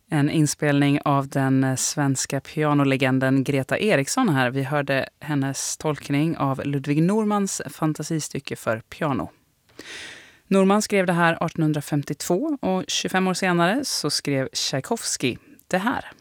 En inspelning av den svenska pianolegenden Greta Eriksson här. Vi hörde hennes tolkning av Ludwig Normans fantasistycke för piano. Norman skrev det här 1852 och 25 år senare så skrev Tchaikovsky det här.